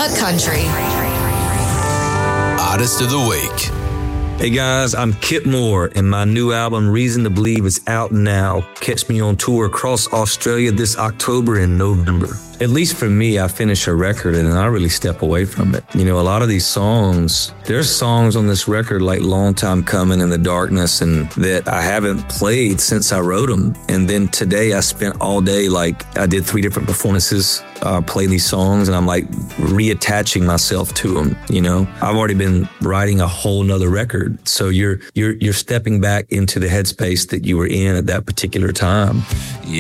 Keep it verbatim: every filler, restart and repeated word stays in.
Uncut Country. Artist of the Week. Hey guys, I'm Kip Moore, and my new album, Reason to Believe, is out now. Catch me on tour across Australia this October and November. At least for me, I finish a record and I really step away from it. You know, a lot of these songs, there's songs on this record like Long Time Coming and The Darkness, and that I haven't played since I wrote them. And then today I spent all day, like I did three different performances, uh, playing these songs, and I'm like reattaching myself to them. You know, I've already been writing a whole nother record. So you're, you're, you're stepping back into the headspace that you were in at that particular time. Yeah.